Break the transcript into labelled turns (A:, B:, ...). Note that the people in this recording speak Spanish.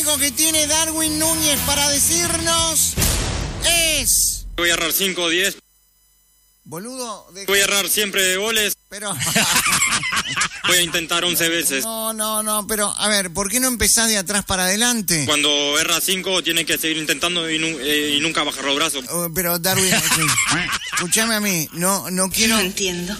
A: único que tiene Darwin Núñez para decirnos es...
B: Voy a errar 5 o 10.
A: Boludo...
B: Voy a errar siempre de goles.
A: Pero...
B: Voy a intentar 11 veces.
A: No, pero a ver, ¿por qué no empezás de atrás para adelante?
B: Cuando erra 5 tiene que seguir intentando y nunca bajar los brazos.
A: Pero Darwin, escúchame a mí, no quiero...
C: No entiendo.